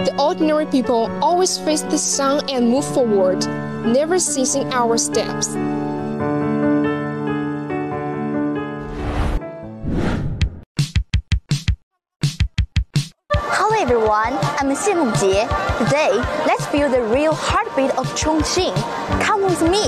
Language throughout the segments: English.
The ordinary people always face the sun and move forward, never ceasing our steps. Hello everyone, I'm Xie Mengjie. Today, let's feel the real heartbeat of Chongqing. Come with me.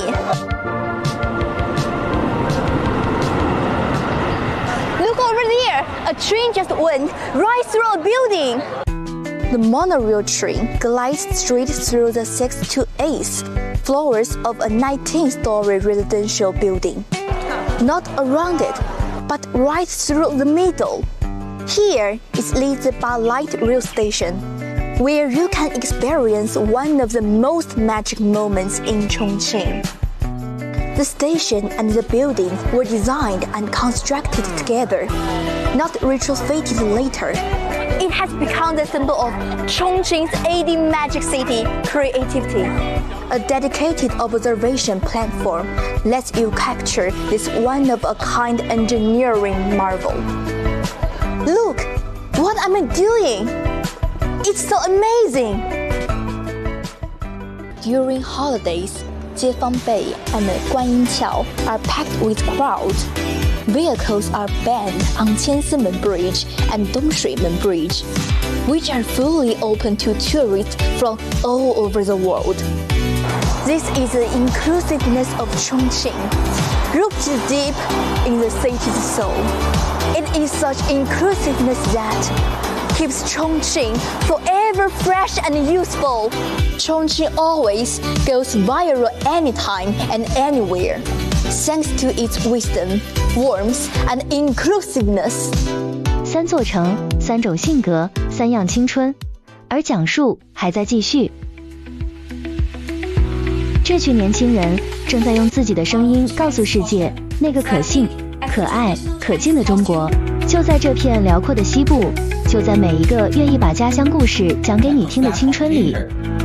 Look over there! A train just went right through a building. The monorail train glides straight through the 6th to 8th floors of a 19-story residential building. Not around it, but right through the middle. Here is Lizi Ba Light Rail Station, where you can experience one of the most magic moments in Chongqing. The station and the building were designed and constructed together, not retrofitted later. It has become the symbol of Chongqing's 80 Magic City creativity. A dedicated observation platform lets you capture this one-of-a-kind engineering marvel. Look, what am I doing? It's so amazing! During holidays, Jiefang Bay and Guanyin Qiao are packed with crowds. Vehicles are banned on Qiansimen Bridge and Dongshuimen Bridge, which are fully open to tourists from all over the world. This is the inclusiveness of Chongqing, rooted deep in the city's soul. It is such inclusiveness that keeps Chongqing forever fresh and useful. Chongqing always goes viral anytime and anywhere, thanks to its wisdom, warmth, and inclusiveness. 三座城，三种性格，三样青春，而讲述还在继续。这群年轻人正在用自己的声音告诉世界，那个可信、可爱、可敬的中国，就在这片辽阔的西部，就在每一个愿意把家乡故事讲给你听的青春里。